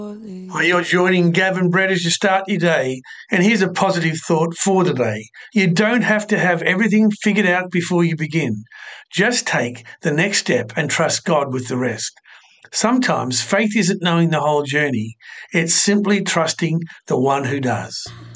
Hi, you're joining Gavin Brett as you start your day. And here's a positive thought for today. You don't have to have everything figured out before you begin. Just take the next step and trust God with the rest. Sometimes faith isn't knowing the whole journey, it's simply trusting the one who does.